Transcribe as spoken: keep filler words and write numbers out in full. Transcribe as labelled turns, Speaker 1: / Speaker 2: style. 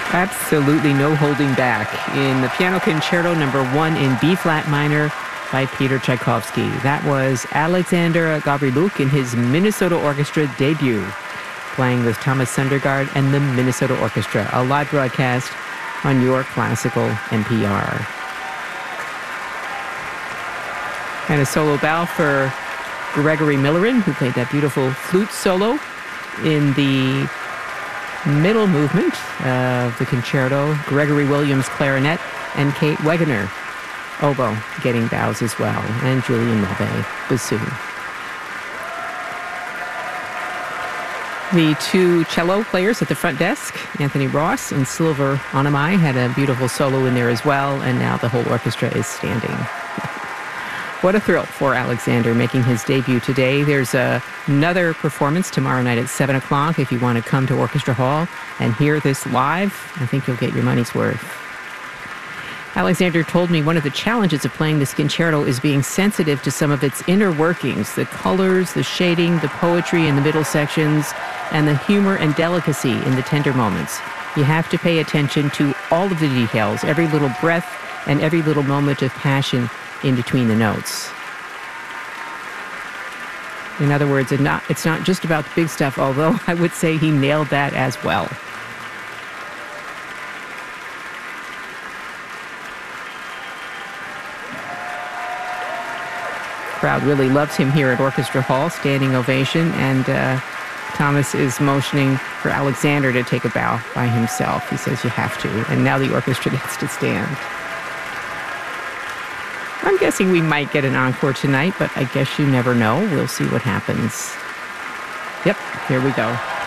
Speaker 1: Absolutely no holding back in the Piano Concerto number one in B-flat minor by Peter Tchaikovsky. That was Alexander Gavriluk in his Minnesota Orchestra debut, playing with Thomas Sundergaard and the Minnesota Orchestra, a live broadcast on your classical N P R. And a solo bow for Gregory Millerin, who played that beautiful flute solo in the middle movement of the concerto. Gregory Williams, clarinet, and Kate Wegener, oboe, getting bows as well, and Julian Mebe, bassoon. The two cello players at the front desk, Anthony Ross and Silver Onamai, had a beautiful solo in there as well, and now the whole orchestra is standing. What a thrill for Alexander making his debut today. There's a, another performance tomorrow night at seven o'clock. If you want to come to Orchestra Hall and hear this live, I think you'll get your money's worth. Alexander told me one of the challenges of playing this concerto is being sensitive to some of its inner workings, the colors, the shading, the poetry in the middle sections, and the humor and delicacy in the tender moments. You have to pay attention to all of the details, every little breath and every little moment of passion in between the notes. In other words, it's not, it's not just about the big stuff, although I would say he nailed that as well. Crowd really loves him here at Orchestra Hall, standing ovation, and uh, Thomas is motioning for Alexander to take a bow by himself. He says you have to, and now the orchestra gets to stand. I'm guessing we might get an encore tonight, but I guess you never know. We'll see what happens. Yep, here we go.